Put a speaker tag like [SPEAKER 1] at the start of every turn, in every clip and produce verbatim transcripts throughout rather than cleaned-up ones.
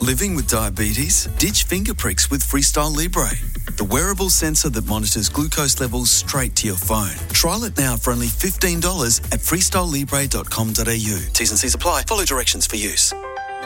[SPEAKER 1] Living with diabetes? Ditch finger pricks with Freestyle Libre, the wearable sensor that monitors glucose levels straight to your phone. Trial it now for only fifteen dollars at freestyle libre dot com dot a u. T's and C's apply. Follow directions for use.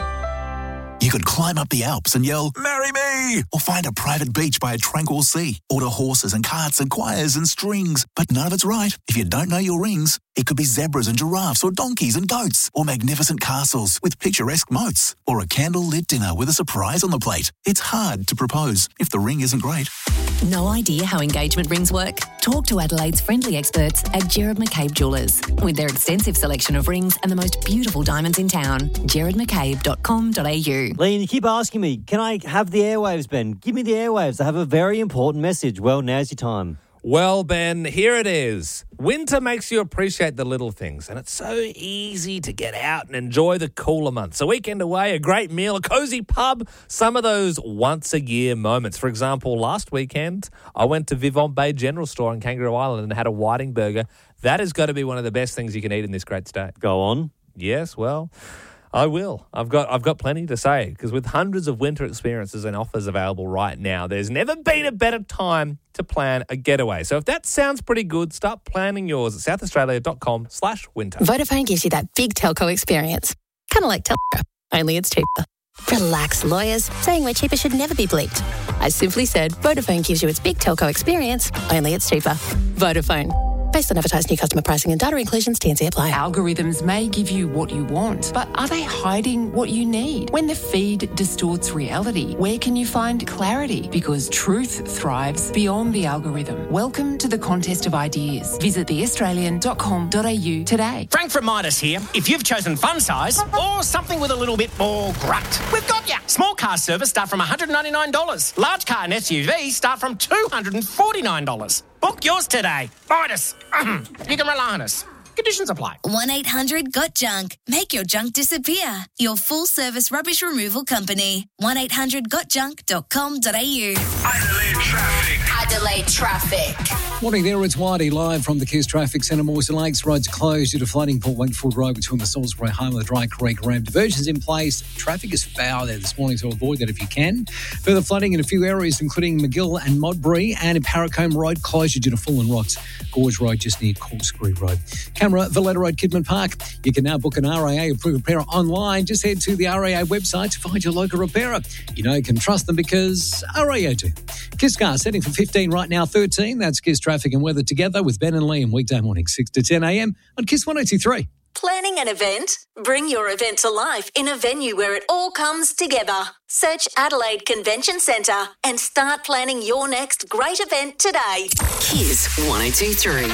[SPEAKER 2] You could climb up the Alps and yell, "Marry me!" Or find a private beach by a tranquil sea. Order horses and carts and choirs and strings. But none of it's right if you don't know your rings. It could be zebras and giraffes or donkeys and goats. Or magnificent castles with picturesque moats. Or a candle-lit dinner with a surprise on the plate. It's hard to propose if the ring isn't great.
[SPEAKER 3] No idea how engagement rings work? Talk to Adelaide's friendly experts at Gerard McCabe Jewellers. With their extensive selection of rings and the most beautiful diamonds in town. gerard mccabe dot com dot a u.
[SPEAKER 4] Liam, you keep asking me, can I have the airwaves, Ben? Give me the airwaves. I have a very important message. Well, now's your time.
[SPEAKER 5] Well, Ben, here it is. Winter makes you appreciate the little things, and it's so easy to get out and enjoy the cooler months. A weekend away, a great meal, a cosy pub, some of those once-a-year moments. For example, last weekend, I went to Vivant Bay General Store on Kangaroo Island and had a whiting burger. That has got to be one of the best things you can eat in this great state.
[SPEAKER 4] Go on.
[SPEAKER 5] Yes, well, I will. I've got I've got plenty to say, because with hundreds of winter experiences and offers available right now, there's never been a better time to plan a getaway. So if that sounds pretty good, start planning yours at south australia dot com slash winter.
[SPEAKER 6] Vodafone gives you that big telco experience. Kind of like telco, only it's cheaper. Relax, lawyers. Saying we're cheaper should never be bleeped. I simply said Vodafone gives you its big telco experience, only it's cheaper. Vodafone. Based on advertised new customer pricing and data inclusions, T and C apply.
[SPEAKER 7] Algorithms may give you what you want, but are they hiding what you need? When the feed distorts reality, where can you find clarity? Because truth thrives beyond the algorithm. Welcome to the contest of ideas. Visit the australian dot com dot a u today.
[SPEAKER 8] Frank from Midas here. If you've chosen fun size or something with a little bit more grunt, we've got you. Small car service start from one hundred ninety-nine dollars. Large car and S U V start from two hundred forty-nine dollars. Book yours today. Midas. You can rely on us. Conditions apply.
[SPEAKER 9] one eight hundred got junk. Make your junk disappear. Your full-service rubbish removal company. one eight hundred got junk dot com dot a u.
[SPEAKER 10] Adelaide Traffic.
[SPEAKER 9] Adelaide Traffic.
[SPEAKER 11] Morning there, it's Whitey live from the Kiss Traffic Centre. Mawson Lakes roads closed due to flooding. Port Wakefield Road between the Salisbury Highway and the Dry Creek ramp. Diversions in place. Traffic is foul there this morning, so avoid that if you can. Further flooding in a few areas, including McGill and Modbury, and in Paracombe Road, closure due to fallen rocks. Gorge Road just near Corkscrew Road. Camera, Valletta Road, Kidman Park. You can now book an R A A approved repairer online. Just head to the R A A website to find your local repairer. You know you can trust them because R A A do. Kiss Car setting for fifteen right now, thirteen. That's Kiss Traffic and Weather together with Ben and Liam weekday morning six to ten a.m. on Kiss one oh two three.
[SPEAKER 9] Planning an event? Bring your event to life in a venue where it all comes together. Search Adelaide Convention Centre and start planning your next great event today.
[SPEAKER 3] Kiss one oh two three.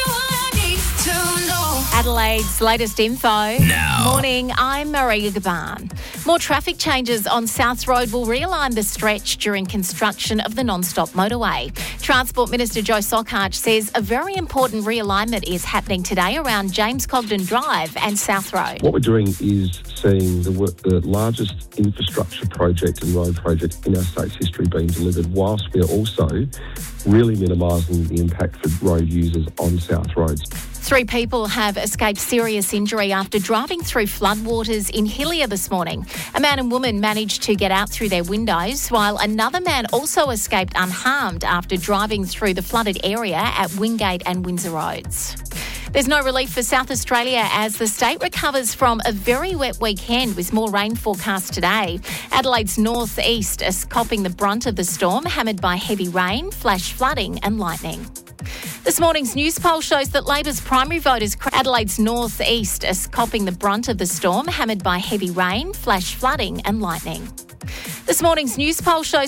[SPEAKER 12] Adelaide's latest info.
[SPEAKER 2] Now.
[SPEAKER 12] Morning, I'm Maria Gaban. More traffic changes on South Road will realign the stretch during construction of the non-stop motorway. Transport Minister Joe Sockhart says a very important realignment is happening today around James Cogden Drive and South Road.
[SPEAKER 13] What we're doing is seeing the, work, the largest infrastructure project and road project in our state's history being delivered, whilst we are also really minimising the impact for road users on South Roads.
[SPEAKER 12] Three people have escaped serious injury after driving through floodwaters in Hillier this morning. A man and woman managed to get out through their windows, while another man also escaped unharmed after driving through the flooded area at Wingate and Windsor Roads. There's no relief for South Australia as the state recovers from a very wet weekend with more rain forecast today. Adelaide's north-east is copping the brunt of the storm, hammered by heavy rain, flash flooding and lightning. This morning's news poll shows that Labor's primary voters... Adelaide's north-east is copping the brunt of the storm, hammered by heavy rain, flash flooding and lightning. This morning's news poll shows